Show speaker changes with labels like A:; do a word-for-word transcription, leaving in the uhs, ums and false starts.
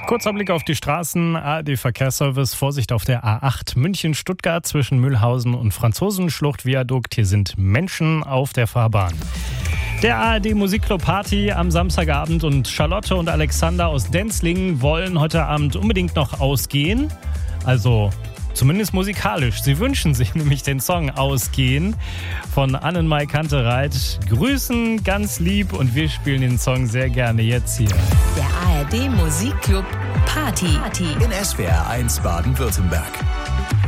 A: Kurzer Blick auf die Straßen. A R D-Verkehrsservice. Vorsicht auf der A acht München-Stuttgart zwischen Mühlhausen und Franzosenschlucht-Viadukt. Hier sind Menschen auf der Fahrbahn. Der A R D-Musikclub-Party am Samstagabend und Charlotte und Alexander aus Denzlingen wollen heute Abend unbedingt noch ausgehen. Also zumindest musikalisch. Sie wünschen sich nämlich den Song Ausgehen von Annenmai Kantereit. Grüßen ganz lieb und wir spielen den Song sehr gerne jetzt hier.
B: Der A R D-Musikclub Party.
C: In S W R eins Baden-Württemberg.